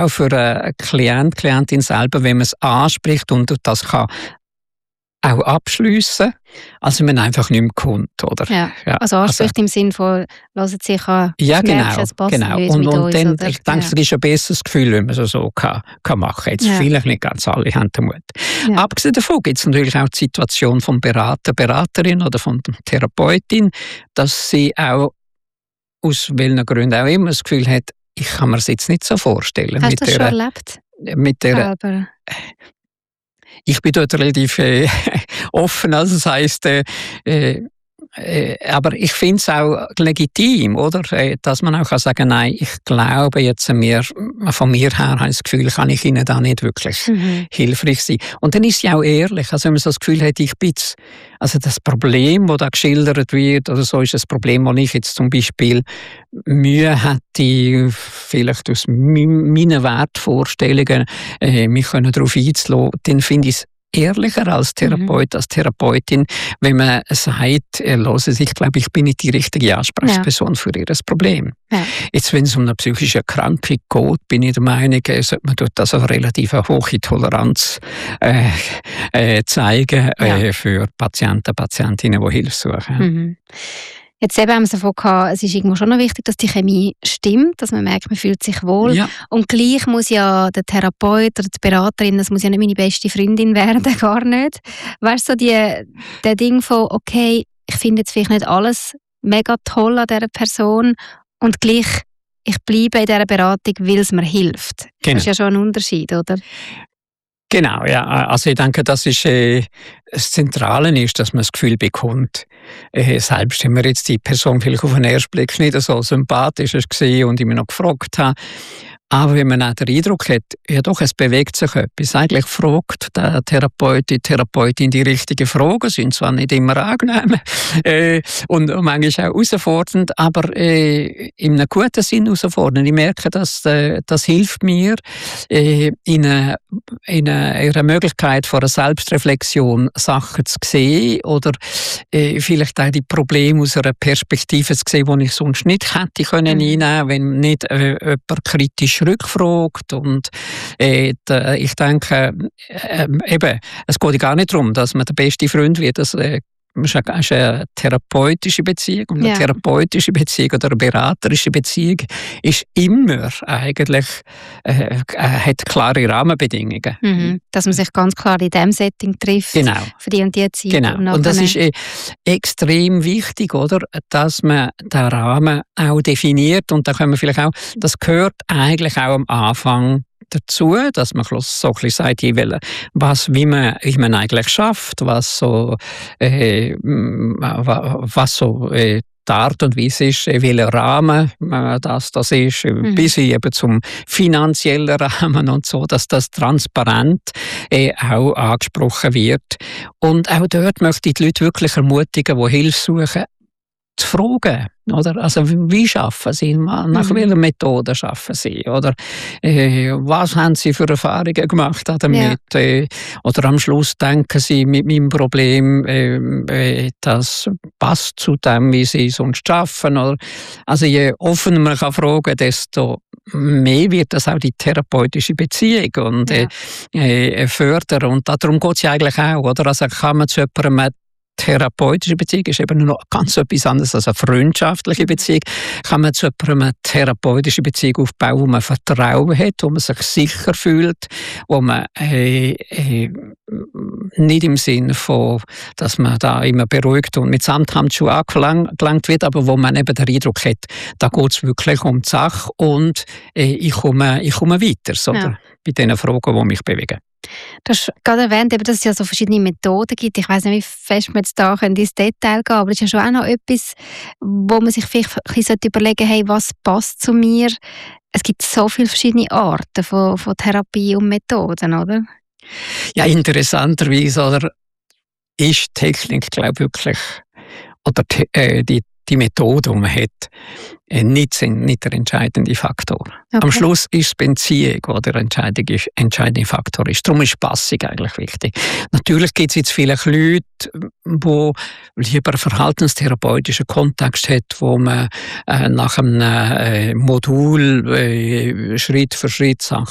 auch für einen Klient, Klientin selber, wenn man es anspricht und das kann auch abschliessen, als wenn man einfach nicht mehr kommt, oder? Ja. Also anspricht im Sinne von, hören Sie sich an, genau. es passt nicht Und mit uns, dann, oder? ich denke, es ist ein besseres Gefühl, wenn man es so kann machen. Jetzt vielleicht nicht ganz alle haben den Mut. Ja. Abgesehen davon gibt es natürlich auch die Situation vom Berater, Beraterin oder von der Therapeutin, dass sie auch aus welchen Gründen auch immer das Gefühl hat, ich kann mir das jetzt nicht so vorstellen. Hast du das schon erlebt? Ich bin dort relativ offen, also das heisst, aber ich finde es auch legitim, oder? Dass man auch sagen kann, nein, ich glaube jetzt von mir her habe ich das Gefühl, kann ich Ihnen da nicht wirklich hilfreich sein. Und dann ist sie auch ehrlich, also wenn man so das Gefühl hat, ich bin also das Problem, das da geschildert wird, oder so ist das Problem, wo ich jetzt zum Beispiel Mühe hätte, vielleicht aus meinen Wertvorstellungen mich darauf einzulassen, dann finde ich es ehrlicher als Therapeut, als Therapeutin, wenn man sagt, hören Sie, ich glaube, ich bin nicht die richtige Ansprechperson für Ihr Problem. Ja. Jetzt, wenn es um eine psychische Erkrankung geht, bin ich der Meinung, sollte man dort also eine relativ hohe Toleranz zeigen für Patienten, Patientinnen, die Hilfe suchen. Mhm. Jetzt eben haben wir davon gehabt, es ist irgendwo schon noch wichtig, dass die Chemie stimmt, dass man merkt, man fühlt sich wohl. Ja. Und gleich muss ja der Therapeut oder die Beraterin, das muss ja nicht meine beste Freundin werden, gar nicht. Weißt du, so der Ding von, okay, ich finde jetzt vielleicht nicht alles mega toll an dieser Person und gleich, ich bleibe in dieser Beratung, weil es mir hilft. Genau. Das ist ja schon ein Unterschied, oder? Genau, ja. Also ich denke, das ist das Zentrale ist, dass man das Gefühl bekommt, selbst wenn man jetzt die Person vielleicht auf den ersten Blick nicht so sympathisch gesehen und immer noch gefragt hat, aber wenn man auch den Eindruck hat, ja doch, es bewegt sich etwas. Eigentlich fragt der Therapeut, die Therapeutin die richtigen Fragen, sind zwar nicht immer angenehm und manchmal auch herausfordernd, aber in einem guten Sinn herausfordernd. Ich merke, dass das hilft mir in einer Möglichkeit von einer Selbstreflexion Sachen zu sehen oder vielleicht auch die Probleme aus einer Perspektive zu sehen, die ich sonst nicht hätte können einnehmen, wenn nicht jemand kritisch rückfragt. Und ich denke, eben, es geht gar nicht darum, dass man der beste Freund wird. Das ist eine therapeutische Beziehung. Und eine therapeutische Beziehung oder eine beraterische Beziehung ist immer eigentlich, hat klare Rahmenbedingungen. Mhm. Dass man sich ganz klar in diesem Setting trifft. Genau. Für die und die Zeit. Genau. Und das ist extrem wichtig, oder? Dass man den Rahmen auch definiert. Und da können wir vielleicht auch, das gehört eigentlich auch am Anfang dazu, dass man so ein bisschen sagt, wie man eigentlich schafft, was so die Art und Weise ist, welcher Rahmen das ist, bis eben zum finanziellen Rahmen und so, dass das transparent auch angesprochen wird. Und auch dort möchte ich die Leute wirklich ermutigen, die Hilfe suchen, zu fragen, oder? Also, wie arbeiten Sie? Nach welcher Methode arbeiten Sie? Oder was haben Sie für Erfahrungen gemacht damit? Ja. Oder am Schluss denken Sie mit meinem Problem, das passt zu dem, wie Sie sonst arbeiten? Oder? Also, je offener man kann fragen, desto mehr wird das auch die therapeutische Beziehung und fördern. Und darum geht es ja eigentlich auch, oder? Also, kann man zu jemandem therapeutische Beziehung ist eben noch ganz etwas anderes als eine freundschaftliche Beziehung. Kann man zu einer therapeutischen Beziehung aufbauen, wo man Vertrauen hat, wo man sich sicher fühlt, wo man nicht im Sinne von, dass man da immer beruhigt und mit Samthandschuhen angelangt wird, aber wo man eben den Eindruck hat, da geht es wirklich um die Sache und ich komme weiter, so, bei den Fragen, die mich bewegen. Du hast gerade erwähnt, dass es ja so verschiedene Methoden gibt. Ich weiss nicht, wie fest wir jetzt da ins Detail gehen, aber es ist ja schon auch noch etwas, wo man sich vielleicht ein bisschen überlegen sollte, hey, was passt zu mir? Es gibt so viele verschiedene Arten von Therapie und Methoden, oder? Ja, interessanterweise, oder, ist Technik, glaube ich, wirklich, oder die Methode, die man hat, nicht der entscheidende Faktor. Okay. Am Schluss ist die Beziehung, die der entscheidende Faktor ist. Darum ist Passung eigentlich wichtig. Natürlich gibt es jetzt vielleicht Leute, die lieber einen verhaltenstherapeutischen Kontext hat, wo man nach einem Modul Schritt für Schritt Sachen